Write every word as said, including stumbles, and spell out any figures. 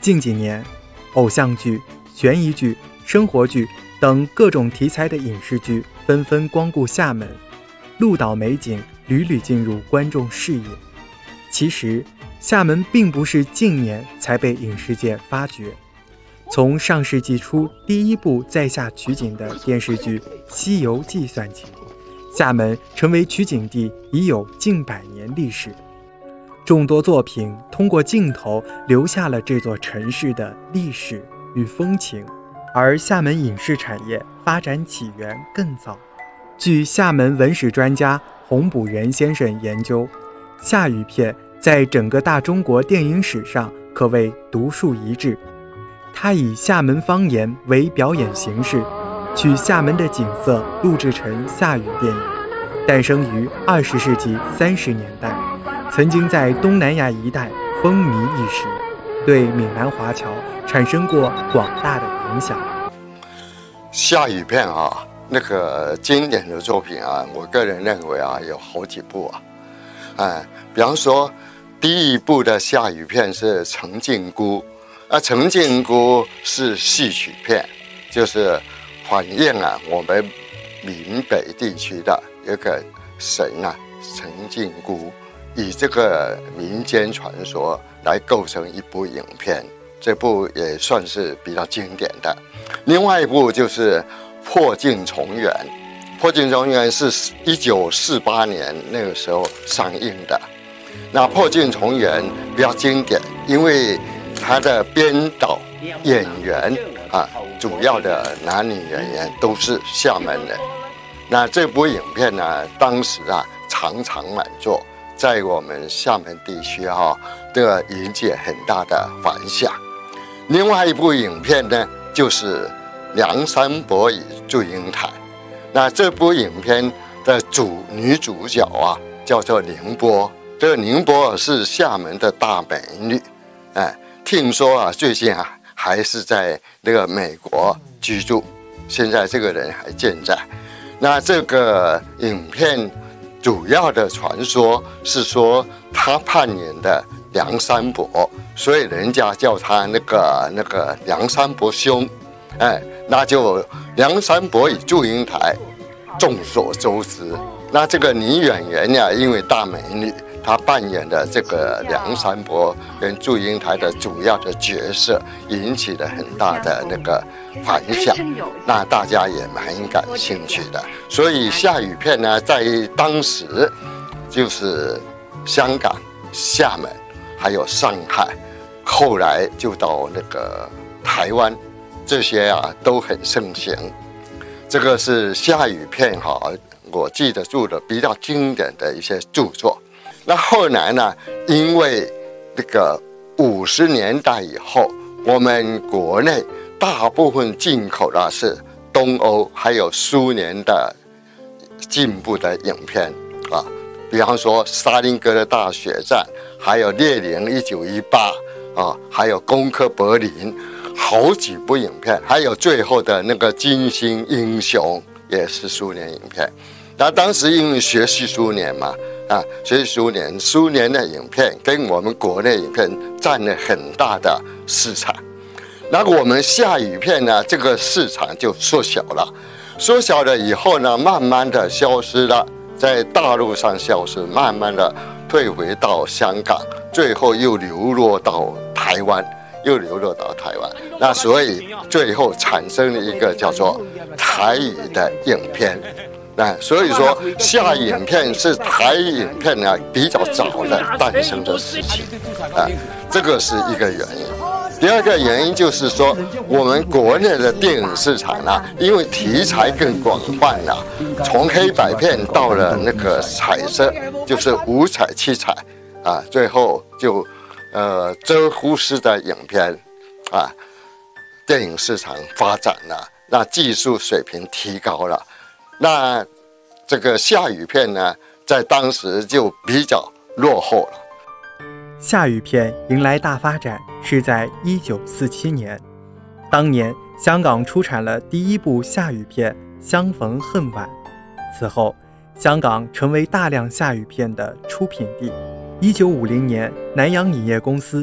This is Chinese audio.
近几年，偶像剧、悬疑剧、生活剧等各种题材的影视剧纷纷光顾厦门，鹿岛美景屡屡进入观众视野。其实，厦门并不是近年才被影视界发掘。从上世纪初第一部在厦取景的电视剧《西游记》算起，厦门成为取景地已有近百年历史。众多作品通过镜头留下了这座城市的历史与风情，而厦门影视产业发展起源更早。据厦门文史专家洪补元先生研究，厦语片在整个大中国电影史上可谓独树一帜。他以厦门方言为表演形式，取厦门的景色录制成厦语电影，诞生于二十世纪三十年代，曾经在东南亚一带风靡一时，对闽南华侨产生过广大的影响。 厦语片啊，那个经典的作品啊，我个人认为啊，有好几部啊。哎，比方说，第一部的厦语片是《陈靖姑》，啊，《陈靖姑》是戏曲片，就是反映啊我们闽北地区的一个神啊，陈靖姑，以这个民间传说来构成一部影片，这部也算是比较经典的。另外一部就是《破镜重圆》，《破镜重圆》是一九四八年那个时候上映的。那《破镜重圆》比较经典，因为它的编导、演员啊，主要的男女演员都是厦门人。那这部影片呢，当时啊常常满座，在我们厦门地区哈、啊，都引起很大的反响。另外一部影片呢，就是《梁山伯与祝英台》。那这部影片的主女主角啊，叫做宁波。这个宁波是厦门的大美女，哎，听说啊，最近啊还是在那个美国居住，现在这个人还健在。那这个影片主要的传说是说，他扮演的梁山伯，所以人家叫他那个那个梁山伯兄，哎，那就梁山伯与祝英台，众所周知。那这个女演员呀，因为大美女，她扮演的这个梁山伯跟祝英台的主要的角色，引起了很大的那个反响，那大家也蛮感兴趣的。所以厦语片呢，在当时就是香港、厦门还有上海，后来就到那个台湾，这些啊都很盛行。这个是厦语片哈，我记得住的比较经典的一些著作。那后来呢，因为这个五十年代以后，我们国内大部分进口的是东欧还有苏联的进步的影片啊，比方说《沙林格的大血战》，还有《列宁一九一八》啊，还有《攻克柏林》，好几部影片，还有最后的那个《金星英雄》也是苏联影片。那当时因为学习苏联嘛，啊，学习苏联，苏联的影片跟我们国内影片占了很大的市场。那我们厦语片呢，这个市场就缩小了，缩小了以后呢，慢慢的消失了，在大陆上消失，慢慢的退回到香港，最后又流落到台湾，又流落到台湾。那所以最后产生了一个叫做台语的影片。那所以说，厦语影片是台语影片呢比较早的诞生的事情，啊，这个是一个原因。第二个原因就是说，我们国内的电影市场呢，因为题材更广泛了，从黑白片到了那个彩色，就是五彩七彩，啊，最后就呃遮乎式的影片，啊，电影市场发展了，那技术水平提高了。那这个厦语片呢，在当时就比较落后了。 厦语片迎来大发展是在一九四七年，当年香港出产了第一部厦语片《相逢恨晚》，此后香港成为大量厦语片的出品地。一九五零年，南洋影业公司